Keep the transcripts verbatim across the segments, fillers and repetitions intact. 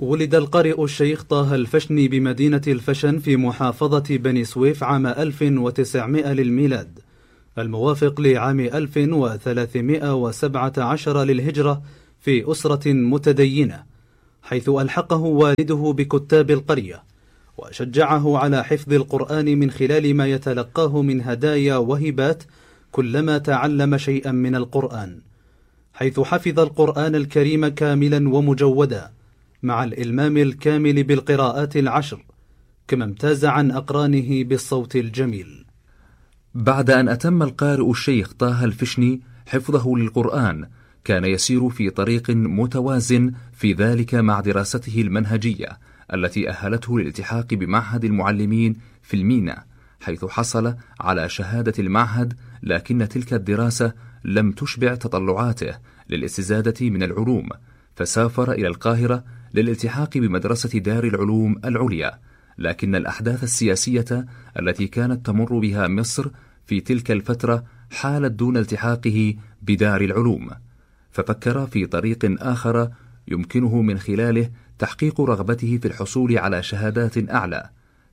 ولد القارئ الشيخ طه الفشني بمدينة الفشن في محافظة بني سويف عام ألف وتسعمائة للميلاد، الموافق لعام ألف وثلاثمائة وسبعة عشر للهجرة، في أسرة متدينة، حيث ألحقه والده بكتاب القرية، وشجعه على حفظ القرآن من خلال ما يتلقاه من هدايا وهبات كلما تعلم شيئا من القرآن، حيث حفظ القرآن الكريم كاملا ومجودا مع الإلمام الكامل بالقراءات العشر، كما امتاز عن أقرانه بالصوت الجميل. بعد أن أتم القارئ الشيخ طه الفشني حفظه للقرآن، كان يسير في طريق متوازن في ذلك مع دراسته المنهجية التي أهلته للالتحاق بمعهد المعلمين في المينا، حيث حصل على شهادة المعهد، لكن تلك الدراسة لم تشبع تطلعاته للاستزادة من العلوم، فسافر إلى القاهرة للالتحاق بمدرسة دار العلوم العليا، لكن الأحداث السياسية التي كانت تمر بها مصر في تلك الفترة حالت دون التحاقه بدار العلوم، ففكر في طريق آخر يمكنه من خلاله تحقيق رغبته في الحصول على شهادات أعلى،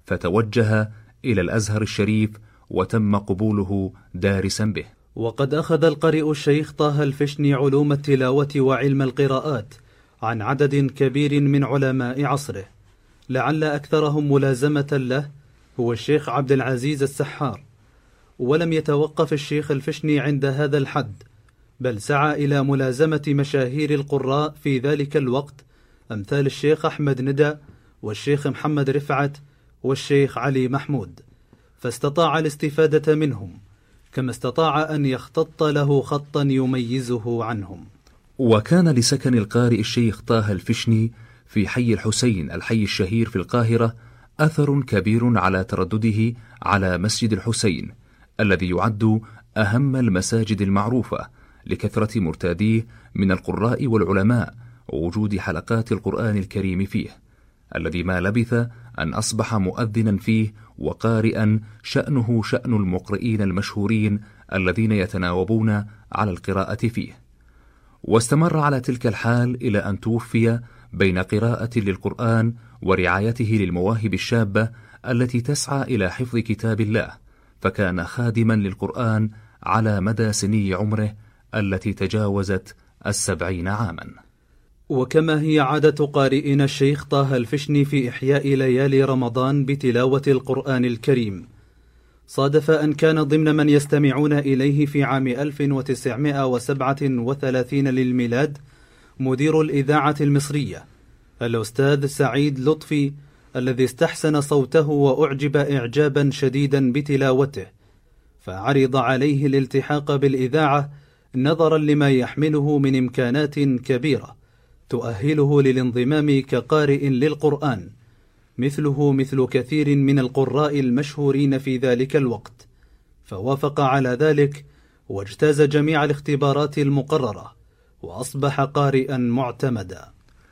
فتوجه إلى الأزهر الشريف وتم قبوله دارسا به. وقد أخذ القارئ الشيخ طه الفشني علوم التلاوة وعلم القراءات عن عدد كبير من علماء عصره، لعل أكثرهم ملازمة له هو الشيخ عبد العزيز السحار. ولم يتوقف الشيخ الفشني عند هذا الحد، بل سعى إلى ملازمة مشاهير القراء في ذلك الوقت، أمثال الشيخ أحمد ندى والشيخ محمد رفعت والشيخ علي محمود، فاستطاع الاستفادة منهم، كما استطاع أن يختط له خطا يميزه عنهم. وكان لسكن القارئ الشيخ طه الفشني في حي الحسين، الحي الشهير في القاهرة، أثر كبير على تردده على مسجد الحسين الذي يعد أهم المساجد المعروفة لكثرة مرتاديه من القراء والعلماء ووجود حلقات القرآن الكريم فيه، الذي ما لبث أن أصبح مؤذنا فيه وقارئا شأنه شأن المقرئين المشهورين الذين يتناوبون على القراءة فيه. واستمر على تلك الحال إلى أن توفي بين قراءة للقرآن ورعايته للمواهب الشابة التي تسعى إلى حفظ كتاب الله، فكان خادما للقرآن على مدى سني عمره التي تجاوزت السبعين عاما. وكما هي عادة قارئنا الشيخ طه الفشني في إحياء ليالي رمضان بتلاوة القرآن الكريم، صادف أن كان ضمن من يستمعون إليه في عام ألف وتسعمائة وسبعة وثلاثين للميلاد مدير الإذاعة المصرية الأستاذ سعيد لطفي، الذي استحسن صوته وأعجب إعجابا شديدا بتلاوته، فعرض عليه الالتحاق بالإذاعة نظرا لما يحمله من إمكانات كبيرة تؤهله للانضمام كقارئ للقرآن، مثله مثل كثير من القراء المشهورين في ذلك الوقت، فوافق على ذلك واجتاز جميع الاختبارات المقررة، وأصبح قارئا معتمدا.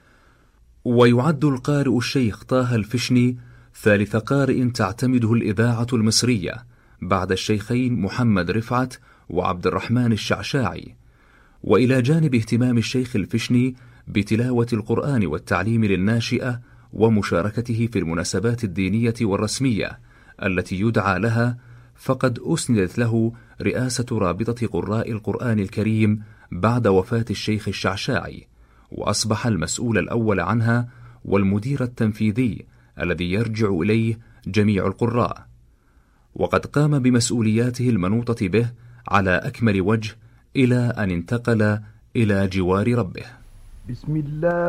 ويعد القارئ الشيخ طه الفشني ثالث قارئ تعتمده الإذاعة المصرية بعد الشيخين محمد رفعت وعبد الرحمن الشعشاعي. وإلى جانب اهتمام الشيخ الفشني بتلاوة القرآن والتعليم للناشئة ومشاركته في المناسبات الدينية والرسمية التي يدعى لها، فقد أسندت له رئاسة رابطة قراء القرآن الكريم بعد وفاة الشيخ الشعشاعي، وأصبح المسؤول الأول عنها والمدير التنفيذي الذي يرجع إليه جميع القراء، وقد قام بمسؤولياته المنوطة به على أكمل وجه إلى أن انتقل إلى جوار ربه. بسم الله